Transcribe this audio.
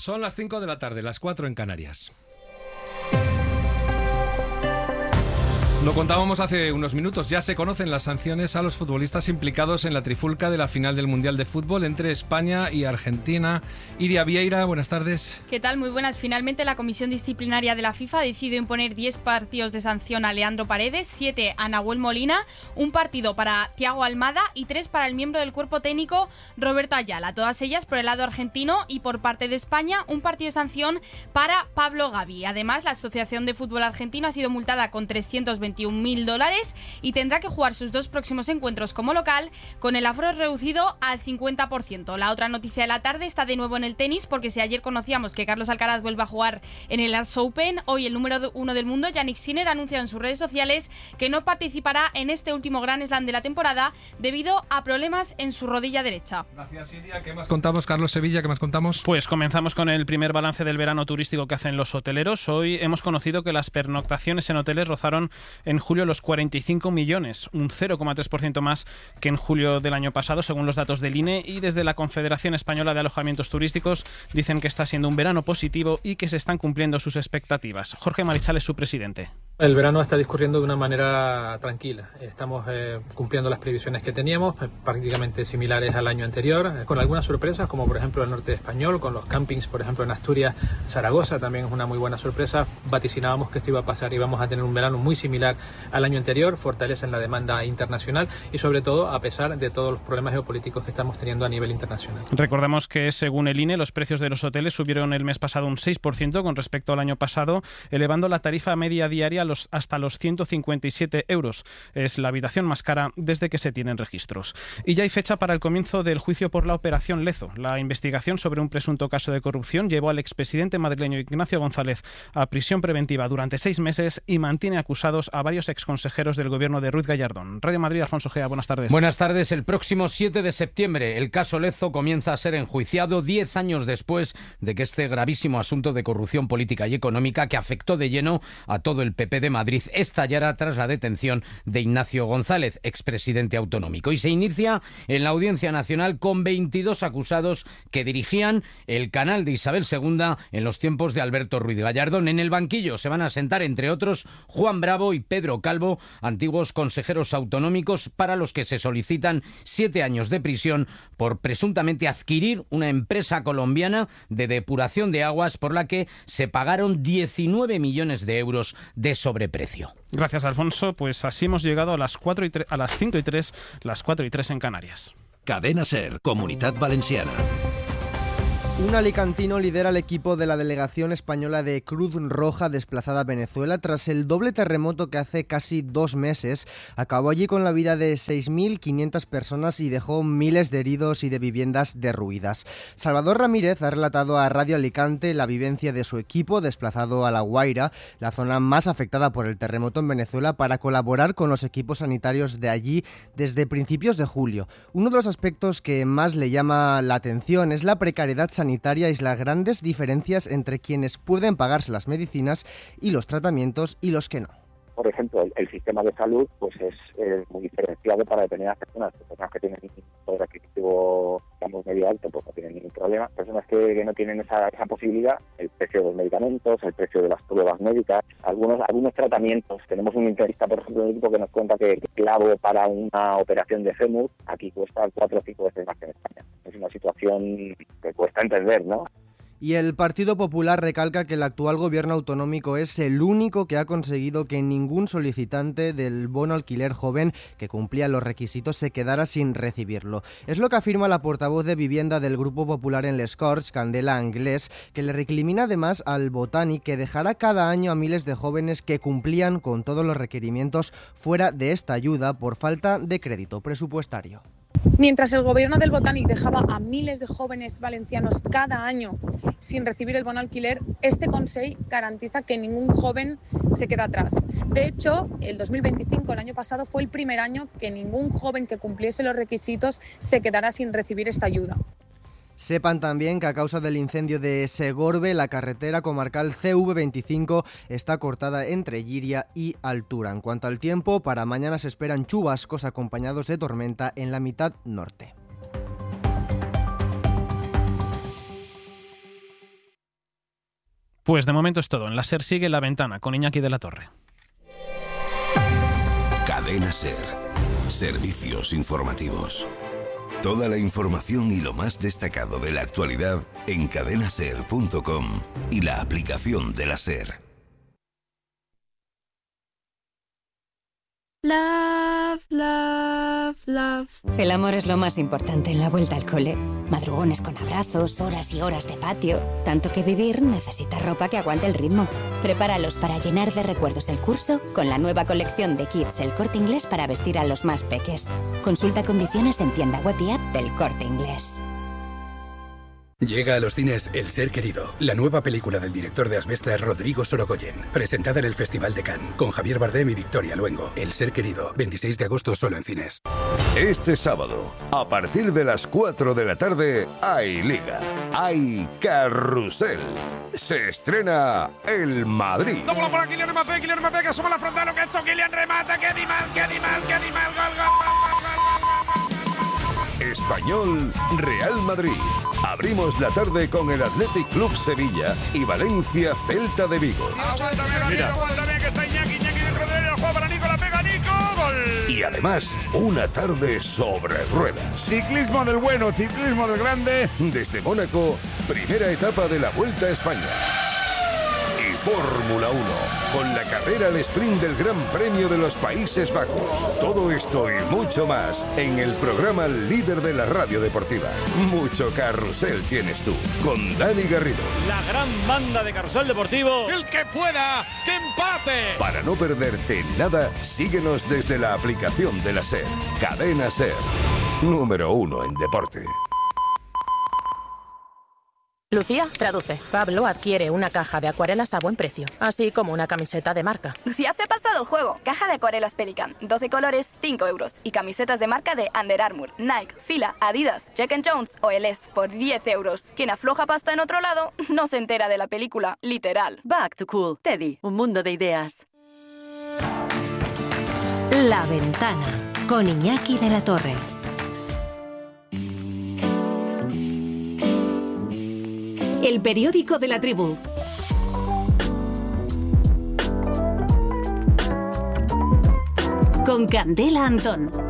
Son las 5 de la tarde, las 4 en Canarias. Lo contábamos hace unos minutos, ya se conocen las sanciones a los futbolistas implicados en la trifulca de la final del Mundial de Fútbol entre España y Argentina. Iria Vieira, buenas tardes. ¿Qué tal? Muy buenas. Finalmente la Comisión Disciplinaria de la FIFA decidió imponer 10 partidos de sanción a Leandro Paredes, 7 a Nahuel Molina, un partido para Thiago Almada y 3 para el miembro del cuerpo técnico Roberto Ayala. Todas ellas por el lado argentino, y por parte de España un partido de sanción para Pablo Gavi. Además, la Asociación de Fútbol Argentino ha sido multada con $321.000 y tendrá que jugar sus 2 próximos encuentros como local con el aforo reducido al 50%. La otra noticia de la tarde está de nuevo en el tenis, porque si ayer conocíamos que Carlos Alcaraz vuelve a jugar en el US Open, hoy el número 1 del mundo, Jannik Sinner, ha anunciado en sus redes sociales que no participará en este último Grand Slam de la temporada debido a problemas en su rodilla derecha. Gracias, Iria. ¿Qué más contamos, Carlos Sevilla? ¿Qué más contamos? Pues comenzamos con el primer balance del verano turístico que hacen los hoteleros. Hoy hemos conocido que las pernoctaciones en hoteles rozaron en julio los 45 millones, un 0,3% más que en julio del año pasado, según los datos del INE, y desde la Confederación Española de Alojamientos Turísticos dicen que está siendo un verano positivo y que se están cumpliendo sus expectativas. Jorge Marichal es su presidente. El verano está discurriendo de una manera tranquila. Estamos cumpliendo las previsiones que teníamos, prácticamente similares al año anterior, con algunas sorpresas, como por ejemplo el norte español, con los campings, por ejemplo en Asturias, Zaragoza también es una muy buena sorpresa. Vaticinábamos que esto iba a pasar y vamos a tener un verano muy similar al año anterior, fortaleza en la demanda internacional y sobre todo a pesar de todos los problemas geopolíticos que estamos teniendo a nivel internacional. Recordamos que según el INE los precios de los hoteles subieron el mes pasado un 6% con respecto al año pasado, elevando la tarifa media diaria hasta los 157 euros. Es la habitación más cara desde que se tienen registros. Y ya hay fecha para el comienzo del juicio por la Operación Lezo. La investigación sobre un presunto caso de corrupción llevó al expresidente madrileño Ignacio González a prisión preventiva durante 6 meses y mantiene acusados a varios exconsejeros del gobierno de Ruiz Gallardón. Radio Madrid, Alfonso Gea, buenas tardes. Buenas tardes. El próximo 7 de septiembre el caso Lezo comienza a ser enjuiciado 10 años después de que este gravísimo asunto de corrupción política y económica que afectó de lleno a todo el PP de Madrid estallará tras la detención de Ignacio González, expresidente autonómico. Y se inicia en la Audiencia Nacional con 22 acusados que dirigían el canal de Isabel II en los tiempos de Alberto Ruiz Gallardón. En el banquillo se van a sentar, entre otros, Juan Bravo y Pedro Calvo, antiguos consejeros autonómicos para los que se solicitan 7 años de prisión por presuntamente adquirir una empresa colombiana de depuración de aguas por la que se pagaron 19 millones de euros de sobreprecio. Gracias, Alfonso. Pues así hemos llegado a las 5 y 3, las 4 y 3 en Canarias. Cadena SER, Comunitat Valenciana. Un alicantino lidera el equipo de la delegación española de Cruz Roja desplazada a Venezuela tras el doble terremoto que hace casi 2 meses acabó allí con la vida de 6.500 personas y dejó miles de heridos y de viviendas derruidas. Salvador Ramírez ha relatado a Radio Alicante la vivencia de su equipo desplazado a La Guaira, la zona más afectada por el terremoto en Venezuela, para colaborar con los equipos sanitarios de allí desde principios de julio. Uno de los aspectos que más le llama la atención es la precariedad sanitaria y las grandes diferencias entre quienes pueden pagarse las medicinas y los tratamientos y los que no. Por ejemplo, el sistema de salud pues es muy diferenciado para determinadas personas que tienen un poder adquisitivo, digamos, medio alto, pues no tienen ningún problema. Personas que no tienen esa posibilidad, el precio de los medicamentos, el precio de las pruebas médicas, algunos tratamientos. Tenemos un internista, por ejemplo, en el equipo que nos cuenta que el clavo para una operación de fémur aquí cuesta 4 o 5 veces más que en España. Es una situación que cuesta entender, ¿no? Y el Partido Popular recalca que el actual gobierno autonómico es el único que ha conseguido que ningún solicitante del bono alquiler joven que cumplía los requisitos se quedara sin recibirlo. Es lo que afirma la portavoz de Vivienda del Grupo Popular en Les Corts, Candela Anglés, que le recrimina además al Botànic que dejará cada año a miles de jóvenes que cumplían con todos los requerimientos fuera de esta ayuda por falta de crédito presupuestario. Mientras el gobierno del Botànic dejaba a miles de jóvenes valencianos cada año sin recibir el bono alquiler, este Consell garantiza que ningún joven se queda atrás. De hecho, el 2025, el año pasado, fue el primer año que ningún joven que cumpliese los requisitos se quedara sin recibir esta ayuda. Sepan también que a causa del incendio de Segorbe, la carretera comarcal CV25 está cortada entre Llíria y Altura. En cuanto al tiempo, para mañana se esperan chubascos acompañados de tormenta en la mitad norte. Pues de momento es todo. En la SER sigue La Ventana con Iñaki de la Torre. Cadena SER. Servicios informativos. Toda la información y lo más destacado de la actualidad en cadenaser.com y la aplicación de la SER. Love, love, love. El amor es lo más importante en la vuelta al cole. Madrugones con abrazos, horas y horas de patio. Tanto que vivir necesita ropa que aguante el ritmo. Prepáralos para llenar de recuerdos el curso con la nueva colección de kits El Corte Inglés para vestir a los más peques. Consulta condiciones en tienda web y app del Corte Inglés. Llega a los cines El Ser Querido, la nueva película del director de Asbestas Rodrigo Sorogoyen, presentada en el Festival de Cannes, con Javier Bardem y Victoria Luengo. El Ser Querido, 26 de agosto solo en cines. Este sábado, a partir de las 4 de la tarde, hay Liga, hay Carrusel. Se estrena el Madrid. No, por aquí Kylian Mbappé, que asoma la frontal, lo que ha hecho Kylian, remata, qué animal, gol. Español, Real Madrid. Abrimos la tarde con el Athletic Club Sevilla y Valencia Celta de Vigo. Aguántame, que está Iñaki dentro de él, el juego para Nico, la pega Nico, gol. Y además, una tarde sobre ruedas. Ciclismo del bueno, ciclismo del grande. Desde Mónaco, primera etapa de la Vuelta a España. Y Fórmula 1, con la carrera al sprint del Gran Premio de los Países Bajos. Todo esto y mucho más en el programa líder de la radio deportiva. Mucho carrusel tienes tú, con Dani Garrido. La gran banda de Carrusel Deportivo. El que pueda, que empate. Para no perderte nada, síguenos desde la aplicación de la SER. Cadena SER, número 1 en deporte. Lucía, traduce. Pablo adquiere una caja de acuarelas a buen precio, así como una camiseta de marca. Lucía se ha pasado el juego. Caja de acuarelas Pelican, 12 colores, 5 euros. Y camisetas de marca de Under Armour, Nike, Fila, Adidas, Jack & Jones o LS por 10 euros. Quien afloja pasta en otro lado no se entera de la película, literal. Back to Cool. Teddy, un mundo de ideas. La Ventana, con Iñaki de la Torre. El periódico de la tribu. Con Candela Antón.